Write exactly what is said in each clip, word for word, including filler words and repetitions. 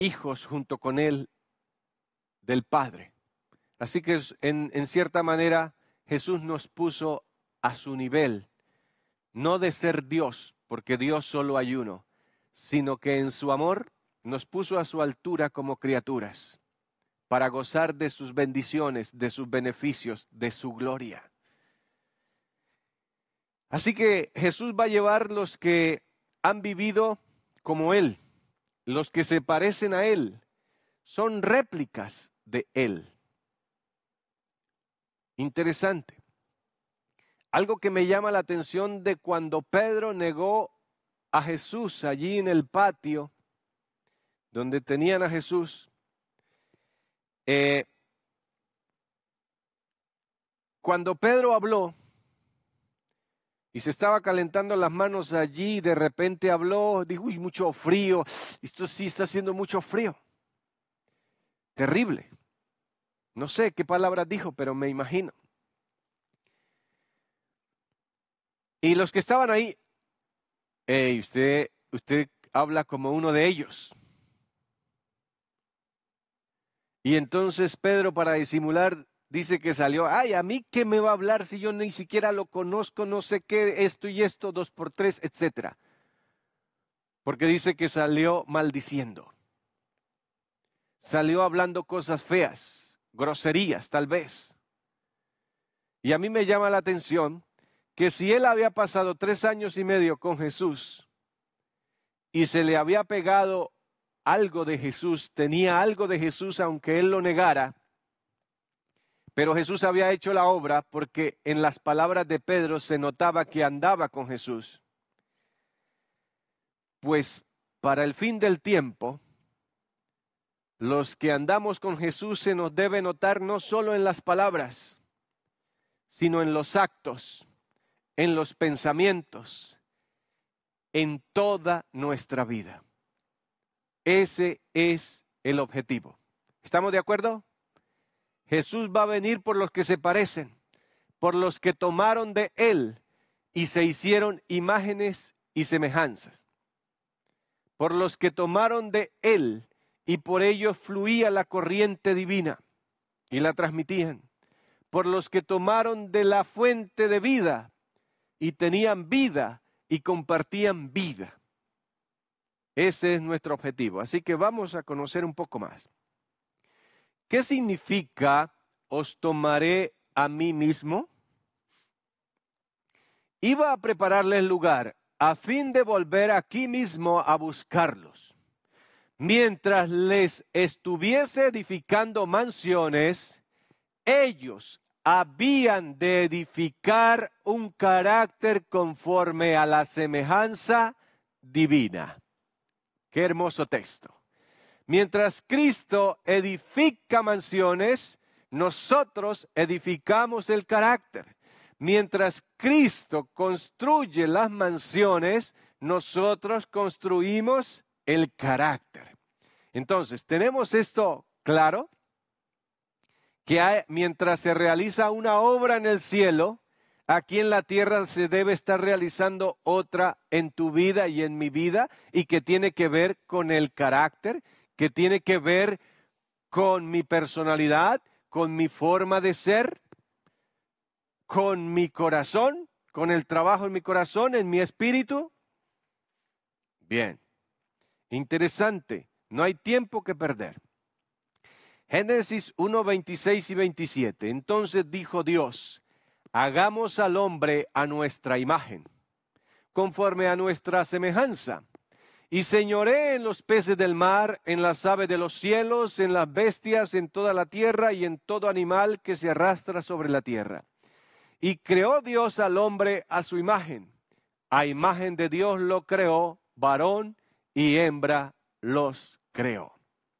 hijos junto con Él del Padre. Así que en, en cierta manera Jesús nos puso a su nivel, no de ser Dios, porque Dios solo hay uno, sino que en su amor nos puso a su altura como criaturas, para gozar de sus bendiciones, de sus beneficios, de su gloria. Así que Jesús va a llevar los que han vivido como Él, los que se parecen a Él, son réplicas de Él. Interesante. Algo que me llama la atención de cuando Pedro negó a Jesús allí en el patio, donde tenían a Jesús, eh, cuando Pedro habló y se estaba calentando las manos allí, de repente habló, dijo, uy, mucho frío, esto sí está haciendo mucho frío. Terrible. No sé qué palabras dijo, pero me imagino. Y los que estaban ahí, hey, usted, usted habla como uno de ellos. Y entonces Pedro, para disimular, dice que salió, ay, ¿a mí qué me va a hablar si yo ni siquiera lo conozco, no sé qué, esto y esto, dos por tres, etcétera? Porque dice que salió maldiciendo. Salió hablando cosas feas, groserías tal vez. Y a mí me llama la atención que si él había pasado tres años y medio con Jesús y se le había pegado algo de Jesús, tenía algo de Jesús aunque él lo negara, pero Jesús había hecho la obra porque en las palabras de Pedro se notaba que andaba con Jesús. Pues para el fin del tiempo, los que andamos con Jesús se nos debe notar no solo en las palabras, sino en los actos, en los pensamientos, en toda nuestra vida. Ese es el objetivo. ¿Estamos de acuerdo? Jesús va a venir por los que se parecen, por los que tomaron de Él y se hicieron imágenes y semejanzas, por los que tomaron de Él y por ellos fluía la corriente divina y la transmitían, por los que tomaron de la fuente de vida y tenían vida y compartían vida. Ese es nuestro objetivo. Así que vamos a conocer un poco más. ¿Qué significa os tomaré a mí mismo? Iba a prepararles lugar a fin de volver aquí mismo a buscarlos. Mientras les estuviese edificando mansiones, ellos habían de edificar un carácter conforme a la semejanza divina. Qué hermoso texto. Mientras Cristo edifica mansiones, nosotros edificamos el carácter. Mientras Cristo construye las mansiones, nosotros construimos el carácter. Entonces, ¿tenemos esto claro? Que hay, mientras se realiza una obra en el cielo, aquí en la tierra se debe estar realizando otra en tu vida y en mi vida, y que tiene que ver con el carácter, que tiene que ver con mi personalidad, con mi forma de ser, con mi corazón, con el trabajo en mi corazón, en mi espíritu. Bien, interesante, no hay tiempo que perder. Génesis uno, veintiséis y veintisiete. Entonces dijo Dios, hagamos al hombre a nuestra imagen, conforme a nuestra semejanza, y señoree en los peces del mar, en las aves de los cielos, en las bestias, en toda la tierra y en todo animal que se arrastra sobre la tierra. Y creó Dios al hombre a su imagen. A imagen de Dios lo creó, varón y hembra los creó.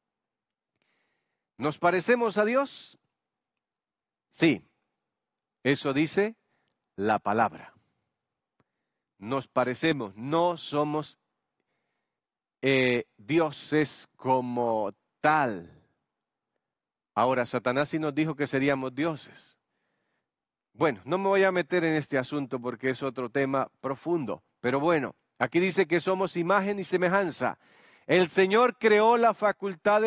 ¿Nos parecemos a Dios? Sí, eso dice la palabra. Nos parecemos, no somos eh, dioses como tal. Ahora, Satanás sí nos dijo que seríamos dioses. Bueno, no me voy a meter en este asunto porque es otro tema profundo, pero bueno, aquí dice que somos imagen y semejanza. El Señor creó la facultad